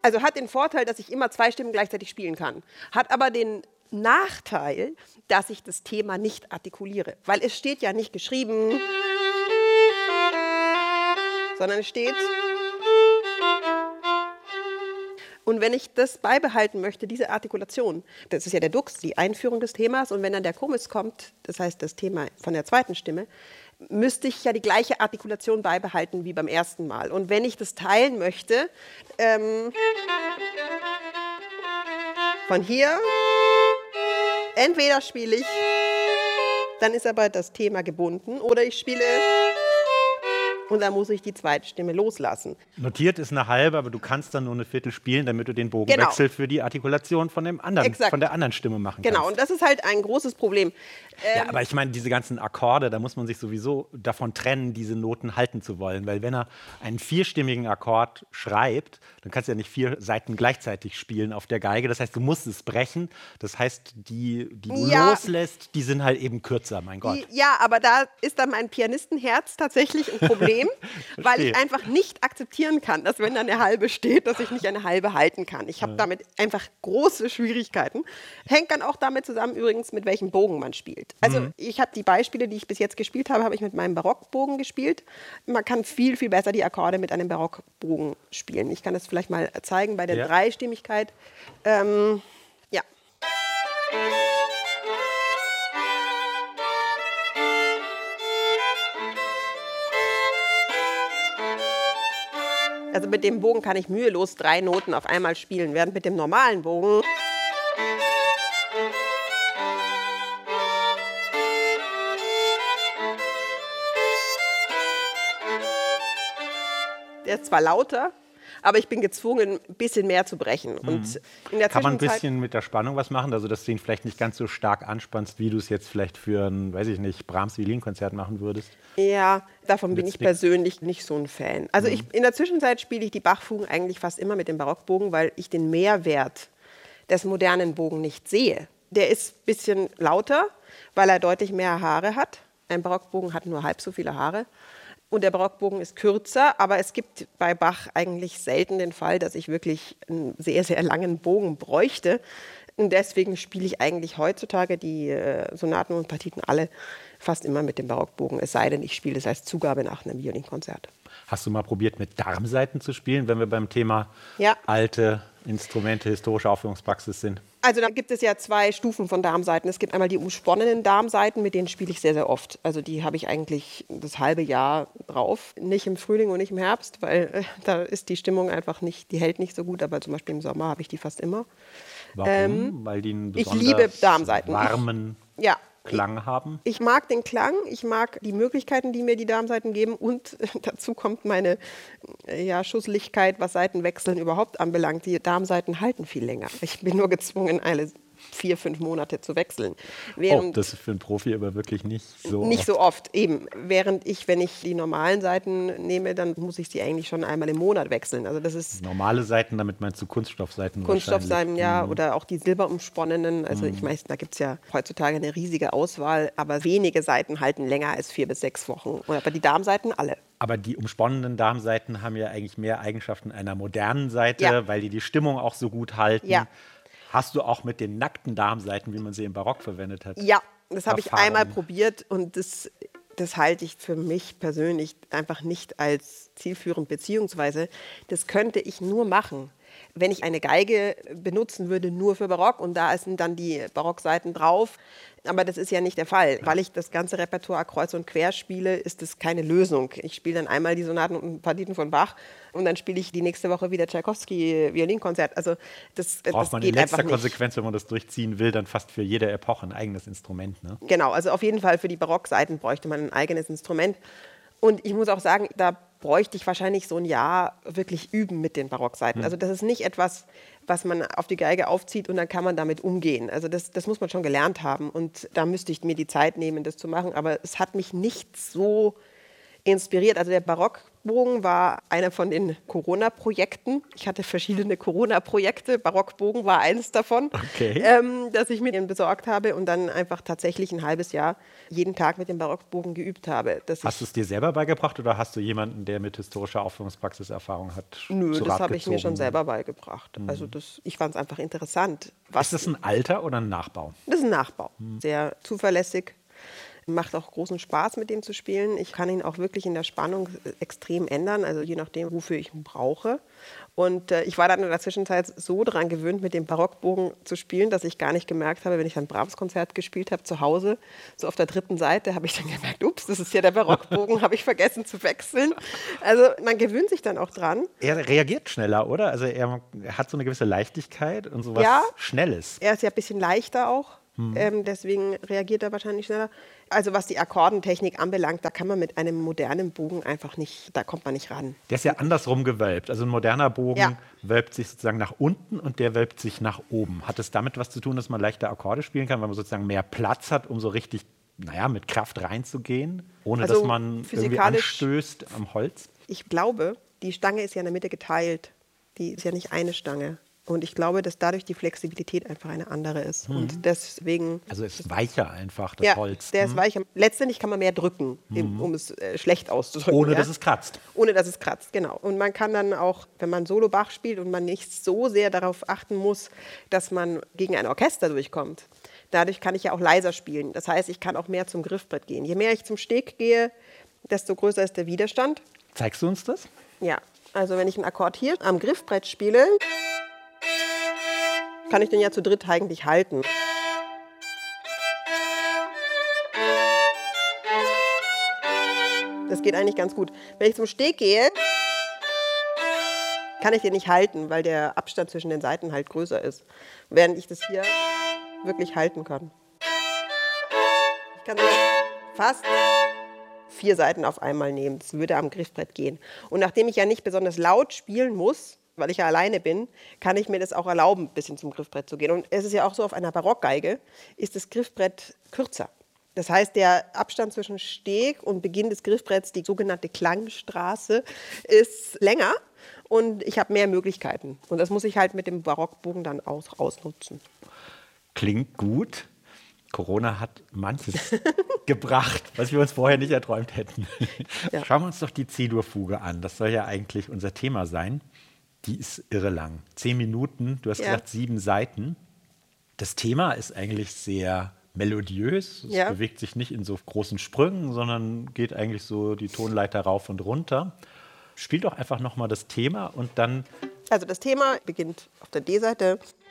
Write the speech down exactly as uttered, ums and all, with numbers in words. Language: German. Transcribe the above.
Also hat den Vorteil, dass ich immer zwei Stimmen gleichzeitig spielen kann. Hat aber den Nachteil, dass ich das Thema nicht artikuliere. Weil es steht ja nicht geschrieben, sondern es steht. Und wenn ich das beibehalten möchte, diese Artikulation, das ist ja der Dux, die Einführung des Themas, und wenn dann der Komis kommt, das heißt das Thema von der zweiten Stimme, müsste ich ja die gleiche Artikulation beibehalten wie beim ersten Mal. Und wenn ich das teilen möchte, ähm, von hier, entweder spiele ich, dann ist aber das Thema gebunden, oder ich spiele und dann muss ich die zweite Stimme loslassen. Notiert ist eine halbe, aber du kannst dann nur eine Viertel spielen, damit du den Genau. Bogenwechsel für die Artikulation von, dem anderen, von der anderen Stimme machen Genau, kannst. und das ist halt ein großes Problem. Ähm, Ja, aber ich meine, diese ganzen Akkorde, da muss man sich sowieso davon trennen, diese Noten halten zu wollen. Weil wenn er einen vierstimmigen Akkord schreibt, dann kannst du ja nicht vier Seiten gleichzeitig spielen auf der Geige. Das heißt, du musst es brechen. Das heißt, die, die du Ja. loslässt, die sind halt eben kürzer, mein Gott. Die, ja, aber da ist dann mein Pianistenherz tatsächlich ein Problem, weil ich einfach nicht akzeptieren kann, dass wenn da eine halbe steht, dass ich nicht eine halbe halten kann. Ich habe damit einfach große Schwierigkeiten. Hängt dann auch damit zusammen übrigens, mit welchem Bogen man spielt. Also mhm. ich habe die Beispiele, die ich bis jetzt gespielt habe, habe ich mit meinem Barockbogen gespielt. Man kann viel, viel besser die Akkorde mit einem Barockbogen spielen. Ich kann das vielleicht mal zeigen bei der Ja. Dreistimmigkeit. Ähm, ja. Also mit dem Bogen kann ich mühelos drei Noten auf einmal spielen, während mit dem normalen Bogen der ist zwar lauter, aber ich bin gezwungen, ein bisschen mehr zu brechen. Mhm. Und in der Kann man ein Zwischenzeit- bisschen mit der Spannung was machen, also dass du ihn vielleicht nicht ganz so stark anspannst, wie du es jetzt vielleicht für ein, weiß ich nicht, Brahms-Violinkonzert machen würdest? Ja, davon bin Nützt ich nix. persönlich nicht so ein Fan. Also Mhm. ich, in der Zwischenzeit spiele ich die Bachfugen eigentlich fast immer mit dem Barockbogen, weil ich den Mehrwert des modernen Bogen nicht sehe. Der ist ein bisschen lauter, weil er deutlich mehr Haare hat. Ein Barockbogen hat nur halb so viele Haare. Und der Barockbogen ist kürzer, aber es gibt bei Bach eigentlich selten den Fall, dass ich wirklich einen sehr, sehr langen Bogen bräuchte. Und deswegen spiele ich eigentlich heutzutage die äh, Sonaten und Partiten alle fast immer mit dem Barockbogen. Es sei denn, ich spiele es als Zugabe nach einem Violinkonzert. Hast du mal probiert, mit Darmsaiten zu spielen, wenn wir beim Thema Ja. alte Instrumente, historische Aufführungspraxis sind? Also da gibt es ja zwei Stufen von Darmsaiten. Es gibt einmal die umsponnenen Darmsaiten, mit denen spiele ich sehr, sehr oft. Also die habe ich eigentlich das halbe Jahr drauf. Nicht im Frühling und nicht im Herbst, weil äh, da ist die Stimmung einfach nicht, die hält nicht so gut. Aber zum Beispiel im Sommer habe ich die fast immer. Warum? Ähm, Weil die einen ich besonders liebe Darmsaiten. warmen Ja. Klang haben? Ich mag den Klang, ich mag die Möglichkeiten, die mir die Darmsaiten geben, und dazu kommt meine äh, ja, Schusseligkeit, was Saitenwechseln überhaupt anbelangt. Die Darmsaiten halten viel länger. Ich bin nur gezwungen, alle vier, fünf Monate zu wechseln. Oh, das ist für einen Profi aber wirklich nicht so Nicht oft. so oft, eben. Während ich, wenn ich die normalen Seiten nehme, dann muss ich sie eigentlich schon einmal im Monat wechseln. Also das ist Normale Seiten, damit meinst du Kunststoffseiten Kunststoffseiten, wahrscheinlich. ja, Mhm. oder auch die silberumsponnenen. Also ich meine, da gibt es ja heutzutage eine riesige Auswahl, aber wenige Seiten halten länger als vier bis sechs Wochen. Aber die Darmseiten alle. Aber die umsponnenen Darmseiten haben ja eigentlich mehr Eigenschaften einer modernen Seite, Ja. weil die die Stimmung auch so gut halten. Ja. Hast du auch mit den nackten Darmseiten, wie man sie im Barock verwendet hat? Ja, das habe ich Erfahrung? einmal probiert, und das, das halte ich für mich persönlich einfach nicht als zielführend, beziehungsweise das könnte ich nur machen, wenn ich eine Geige benutzen würde, nur für Barock, und da sind dann die Barockseiten drauf. Aber das ist ja nicht der Fall. Weil ich das ganze Repertoire kreuz und quer spiele, ist das keine Lösung. Ich spiele dann einmal die Sonaten und Partiten von Bach und dann spiele ich die nächste Woche wieder Tschaikowski-Violinkonzert. Also das, Braucht das man geht in letzter einfach nicht. Konsequenz, wenn man das durchziehen will, dann fast für jede Epoche ein eigenes Instrument. Ne? Genau, also auf jeden Fall für die Barockseiten bräuchte man ein eigenes Instrument. Und ich muss auch sagen, da bräuchte ich wahrscheinlich so ein Jahr wirklich üben mit den Barockseiten. Also das ist nicht etwas, was man auf die Geige aufzieht und dann kann man damit umgehen. Also das, das muss man schon gelernt haben, und da müsste ich mir die Zeit nehmen, das zu machen. Aber es hat mich nicht so inspiriert. Also der Barock Barockbogen war einer von den Corona-Projekten. Ich hatte verschiedene Corona-Projekte. Barockbogen war eines davon, Okay. ähm, dass ich mir den besorgt habe und dann einfach tatsächlich ein halbes Jahr jeden Tag mit dem Barockbogen geübt habe. Dass Hast du ich, es dir selber beigebracht oder hast du jemanden, der mit historischer Aufführungspraxis Erfahrung hat? nö, zu das Rat habe ich mir gezogen? schon selber beigebracht. Also das, ich fand es einfach interessant. Was, Ist das ein Alter oder ein Nachbau? das ist ein Nachbau. Sehr zuverlässig. Macht auch großen Spaß, mit dem zu spielen. Ich kann ihn auch wirklich in der Spannung extrem ändern, also je nachdem, wofür ich ihn brauche. Und äh, ich war dann in der Zwischenzeit so daran gewöhnt, mit dem Barockbogen zu spielen, dass ich gar nicht gemerkt habe, wenn ich ein Brahms-Konzert gespielt habe zu Hause, so auf der dritten Seite, habe ich dann gemerkt, ups, das ist ja der Barockbogen, habe ich vergessen zu wechseln. Also man gewöhnt sich dann auch dran. Er reagiert schneller, oder? Also er hat so eine gewisse Leichtigkeit und sowas Ja. Schnelles. Er ist ja ein bisschen leichter auch, ähm, deswegen reagiert er wahrscheinlich schneller. Also was die Akkordentechnik anbelangt, da kann man mit einem modernen Bogen einfach nicht, da kommt man nicht ran. Der ist ja andersrum gewölbt. Also ein moderner Bogen Ja. wölbt sich sozusagen nach unten und der wölbt sich nach oben. Hat es damit was zu tun, dass man leichter Akkorde spielen kann, weil man sozusagen mehr Platz hat, um so richtig, naja, mit Kraft reinzugehen, ohne Also dass man irgendwie physikalisch- anstößt am Holz? Ich glaube, die Stange ist ja in der Mitte geteilt. Die ist ja nicht eine Stange. Und ich glaube, dass dadurch die Flexibilität einfach eine andere ist. Und deswegen. Also es ist weicher einfach, das ja, Holz. der ist weicher. Letztendlich kann man mehr drücken, im- um es äh, schlecht auszudrücken. Ohne ja? dass es kratzt. Ohne dass es kratzt, genau. Und man kann dann auch, wenn man Solo-Bach spielt und man nicht so sehr darauf achten muss, dass man gegen ein Orchester durchkommt, dadurch kann ich ja auch leiser spielen. Das heißt, ich kann auch mehr zum Griffbrett gehen. Je mehr ich zum Steg gehe, desto größer ist der Widerstand. Zeigst du uns das? Ja, also wenn ich einen Akkord hier am Griffbrett spiele, kann ich den ja zu dritt eigentlich halten. Das geht eigentlich ganz gut. Wenn ich zum Steg gehe, kann ich den nicht halten, weil der Abstand zwischen den Saiten halt größer ist. Während ich das hier wirklich halten kann. Ich kann fast vier Saiten auf einmal nehmen. Das würde am Griffbrett gehen. Und nachdem ich ja nicht besonders laut spielen muss, weil ich ja alleine bin, kann ich mir das auch erlauben, ein bisschen zum Griffbrett zu gehen. Und es ist ja auch so, auf einer Barockgeige ist das Griffbrett kürzer. Das heißt, der Abstand zwischen Steg und Beginn des Griffbretts, die sogenannte Klangstraße, ist länger und ich habe mehr Möglichkeiten. Und das muss ich halt mit dem Barockbogen dann aus, ausnutzen. Klingt gut. Corona hat manches gebracht, was wir uns vorher nicht erträumt hätten. Ja. Schauen wir uns doch die C-Dur-Fuge an. Das soll ja eigentlich unser Thema sein. Die ist irre lang. Zehn Minuten, du hast Ja. gesagt sieben Seiten. Das Thema ist eigentlich sehr melodiös. Es Ja. bewegt sich nicht in so großen Sprüngen, sondern geht eigentlich so die Tonleiter rauf und runter. Spiel doch einfach nochmal das Thema und dann Also das Thema beginnt auf der D-Seite.